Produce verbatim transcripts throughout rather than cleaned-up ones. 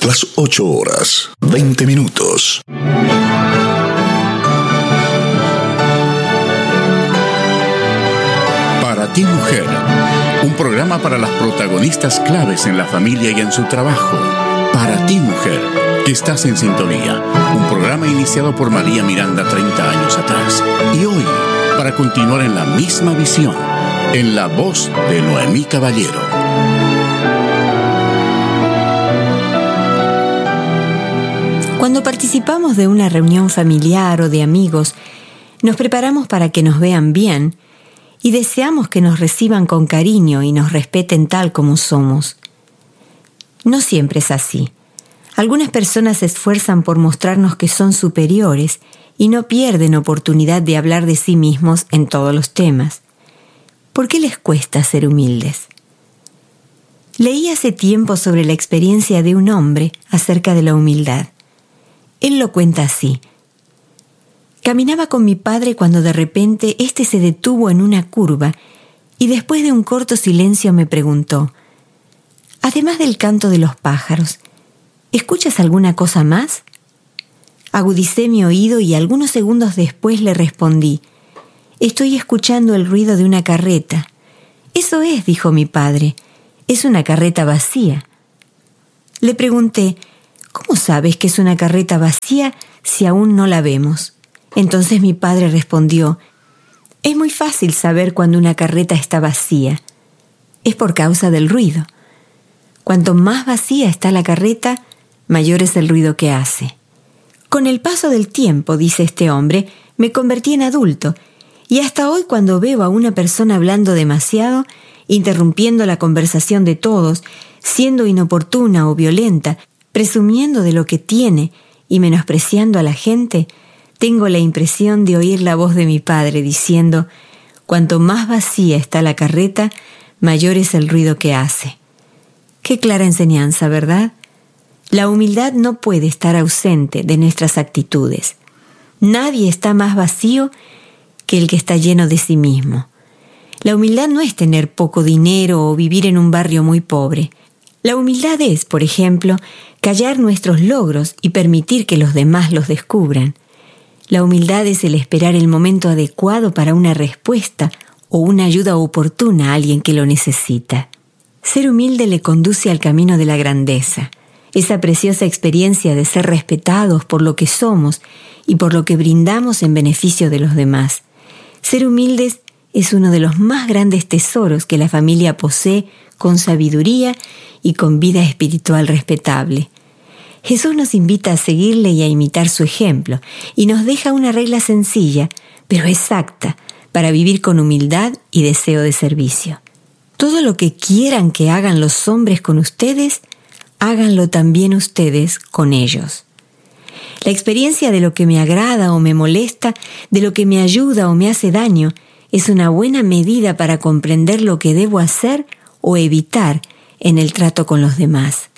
Las ocho horas, veinte minutos. Para ti, mujer, un programa para las protagonistas claves en la familia y en su trabajo. Para ti, mujer, que estás en sintonía. Un programa iniciado por María Miranda treinta años atrás. Y hoy, para continuar en la misma visión, en la voz de Noemí Caballero. Cuando participamos de una reunión familiar o de amigos, nos preparamos para que nos vean bien y deseamos que nos reciban con cariño y nos respeten tal como somos. No siempre es así. Algunas personas se esfuerzan por mostrarnos que son superiores y no pierden oportunidad de hablar de sí mismos en todos los temas. ¿Por qué les cuesta ser humildes? Leí hace tiempo sobre la experiencia de un hombre acerca de la humildad. Él lo cuenta así. Caminaba con mi padre cuando de repente éste se detuvo en una curva y después de un corto silencio me preguntó: además del canto de los pájaros, ¿escuchas alguna cosa más? Agudicé mi oído y algunos segundos después le respondí: estoy escuchando el ruido de una carreta. Eso es, dijo mi padre, es una carreta vacía. Le pregunté: ¿cómo sabes que es una carreta vacía si aún no la vemos? Entonces mi padre respondió: es muy fácil saber cuando una carreta está vacía. Es por causa del ruido. Cuanto más vacía está la carreta, mayor es el ruido que hace. Con el paso del tiempo, dice este hombre, me convertí en adulto, y hasta hoy cuando veo a una persona hablando demasiado, interrumpiendo la conversación de todos, siendo inoportuna o violenta, presumiendo de lo que tiene y menospreciando a la gente, tengo la impresión de oír la voz de mi padre diciendo: cuanto más vacía está la carreta, mayor es el ruido que hace. Qué clara enseñanza, ¿verdad? La humildad no puede estar ausente de nuestras actitudes. Nadie está más vacío que el que está lleno de sí mismo. La humildad no es tener poco dinero o vivir en un barrio muy pobre. La humildad es, por ejemplo, callar nuestros logros y permitir que los demás los descubran. La humildad es el esperar el momento adecuado para una respuesta o una ayuda oportuna a alguien que lo necesita. Ser humilde le conduce al camino de la grandeza, esa preciosa experiencia de ser respetados por lo que somos y por lo que brindamos en beneficio de los demás. Ser humildes es uno de los más grandes tesoros que la familia posee con sabiduría y con vida espiritual respetable. Jesús nos invita a seguirle y a imitar su ejemplo, y nos deja una regla sencilla, pero exacta, para vivir con humildad y deseo de servicio. Todo lo que quieran que hagan los hombres con ustedes, háganlo también ustedes con ellos. La experiencia de lo que me agrada o me molesta, de lo que me ayuda o me hace daño, es una buena medida para comprender lo que debo hacer o evitar en el trato con los demás.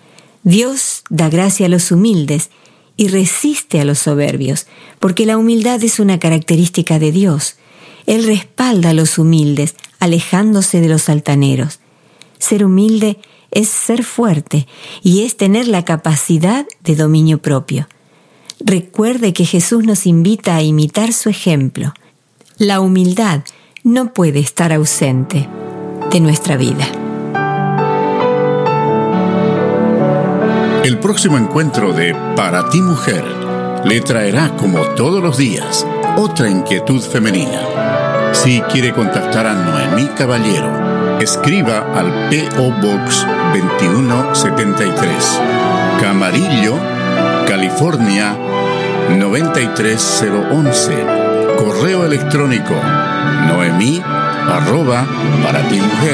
Dios da gracia a los humildes y resiste a los soberbios, porque la humildad es una característica de Dios. Él respalda a los humildes, alejándose de los altaneros. Ser humilde es ser fuerte y es tener la capacidad de dominio propio. Recuerde que Jesús nos invita a imitar su ejemplo. La humildad no puede estar ausente de nuestra vida. El próximo encuentro de Para ti, mujer le traerá, como todos los días, otra inquietud femenina. Si quiere contactar a Noemí Caballero, escriba al P O Box veintiuno setenta y tres, Camarillo, California noventa y tres cero once. Correo electrónico noemí arroba para ti mujer